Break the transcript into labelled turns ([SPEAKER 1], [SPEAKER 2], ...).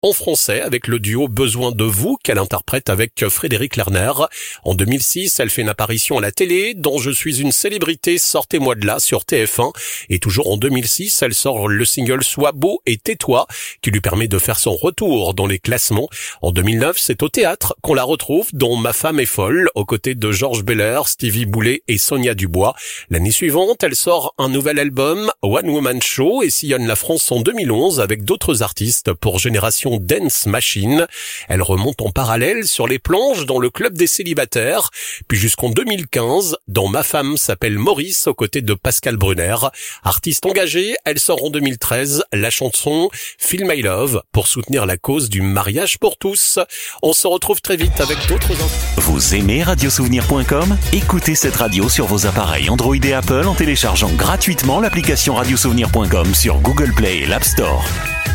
[SPEAKER 1] en français avec le duo Besoin de vous qu'elle interprète avec Frédéric Lerner. En 2006, elle fait une apparition à la télé dans Je suis une célébrité, sortez-moi de là sur TF1. Et toujours en 2006, elle sort le single Sois beau et tais-toi qui lui permet de faire son retour dans les classements. En 2009, c'est au théâtre qu'on la retrouve dans Ma femme est folle aux côtés de Georges Beller, Stevie Boulet et Sonia Dubois. L'année suivante, elle sort un nouvel album, One Woman Show, et sillonne la France en 2011 avec d'autres artistes pour Génération Dance Machine. Elle remonte en parallèle sur les planches dans le club des célibataires, puis jusqu'en 2015 dans Ma femme s'appelle Maurice aux côtés de Pascal Brunner. Artiste engagée, elle sort en 2013 la chanson Feel My Love pour soutenir la cause du mariage pour tous. On se retrouve très vite avec d'autres infos.
[SPEAKER 2] Vous aimez radiosouvenir.com ? Écoutez cette radio sur vos appareils Android et Apple en téléchargeant gratuitement l'application radiosouvenir.com sur Google Play et l'App Store.